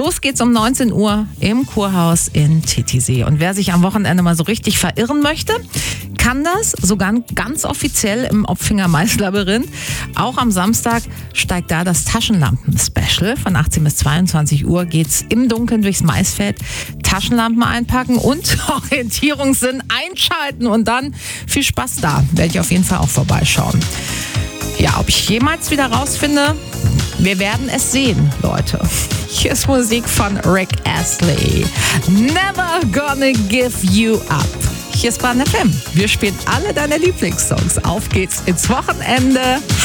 Los geht's um 19 Uhr im Kurhaus in Titisee. Und wer sich am Wochenende mal so richtig verirren möchte, kann das sogar ganz offiziell im Opfinger Maislabyrinth. Auch am Samstag steigt da das Taschenlampen-Special. Von 18 bis 22 Uhr geht's im Dunkeln durchs Maisfeld. Taschenlampen einpacken und Orientierungssinn einschalten. Und dann viel Spaß da. Werde ich auf jeden Fall auch vorbeischauen. Ja, ob ich jemals wieder rausfinde, wir werden es sehen, Leute. Hier ist Musik von Rick Astley. Never gonna give you up. Hier ist Bahn FM. Wir spielen alle deine Lieblingssongs. Auf geht's ins Wochenende.